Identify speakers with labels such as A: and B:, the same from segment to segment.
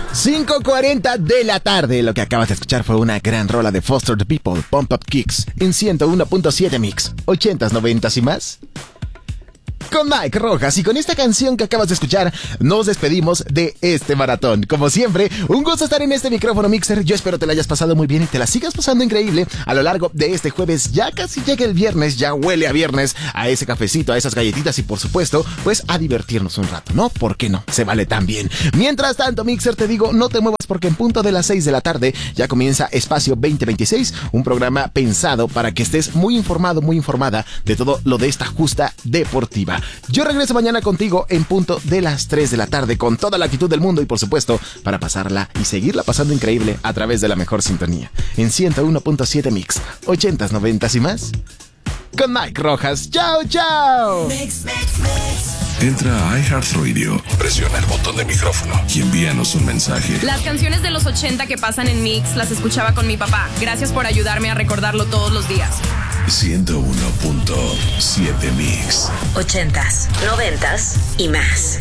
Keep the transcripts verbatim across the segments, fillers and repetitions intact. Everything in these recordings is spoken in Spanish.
A: cinco cuarenta de la tarde. Lo que acabas de escuchar fue una gran rola de Foster the People, Pump Up Kicks, en ciento uno punto siete Mix, ochentas, noventas y más. Con Mike Rojas, y con esta canción que acabas de escuchar nos despedimos de este maratón. Como siempre, un gusto estar en este micrófono mixer. Yo espero te la hayas pasado muy bien y te la sigas pasando increíble a lo largo de este jueves. Ya casi llega el viernes, ya huele a viernes, a ese cafecito, a esas galletitas y por supuesto, pues a divertirnos un rato, ¿no? ¿Por qué no? Se vale tan bien. Mientras tanto, mixer, te digo, no te muevas porque en punto de las seis de la tarde ya comienza Espacio veinte veintiséis, un programa pensado para que estés muy informado, muy informada de todo lo de esta justa deportiva. Yo regreso mañana contigo en punto de las tres de la tarde con toda la actitud del mundo y por supuesto para pasarla y seguirla pasando increíble a través de la mejor sintonía en ciento uno punto siete Mix, ochentas, noventas y más con Mike Rojas. ¡Chao, chao!
B: Mix, mix, mix.
C: Entra a iHeartRadio, presiona el botón de micrófono y envíanos un mensaje.
D: Las canciones de los ochenta que pasan en Mix las escuchaba con mi papá. Gracias por ayudarme a recordarlo todos los días.
C: ciento uno punto siete Mix.
E: Ochentas, noventas y más.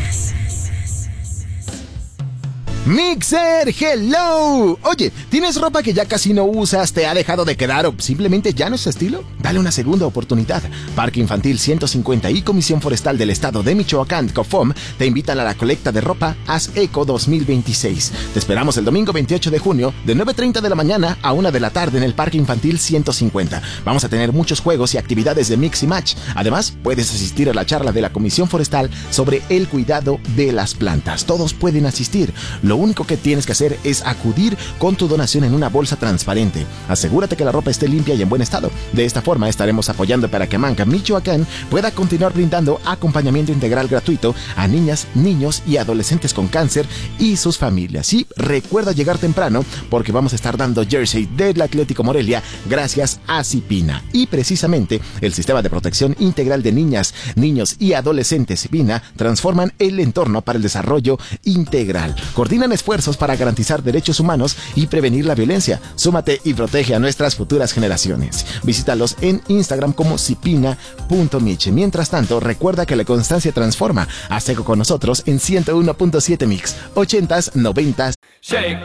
A: Mixer, hello. Oye, ¿tienes ropa que ya casi no usas, te ha dejado de quedar o simplemente ya no es tu estilo? Dale una segunda oportunidad. Parque Infantil ciento cincuenta y Comisión Forestal del Estado de Michoacán, COFOM, te invitan a la colecta de ropa Haz Eco dos mil veintiséis. Te esperamos el domingo veintiocho de junio de nueve treinta de la mañana a una de la tarde en el Parque Infantil ciento cincuenta. Vamos a tener muchos juegos y actividades de mix y match. Además, puedes asistir a la charla de la Comisión Forestal sobre el cuidado de las plantas. Todos pueden asistir. Lo único que tienes que hacer es acudir con tu donación en una bolsa transparente. Asegúrate que la ropa esté limpia y en buen estado. De esta forma estaremos apoyando para que Manca, Michoacán, pueda continuar brindando acompañamiento integral gratuito a niñas, niños y adolescentes con cáncer y sus familias. Y recuerda llegar temprano porque vamos a estar dando jersey del Atlético Morelia gracias a Cipina. Y precisamente el Sistema de Protección Integral de Niñas, Niños y Adolescentes Cipina transforman el entorno para el desarrollo integral. Coordinan esfuerzos para garantizar derechos humanos y prevenir la violencia. Súmate y protege a nuestras futuras generaciones. Visítalos en Instagram como cipina punto mich. Mientras tanto, recuerda que la constancia transforma. Haz eco con nosotros en ciento uno punto siete Mix, ochentas, noventas.
F: Shake.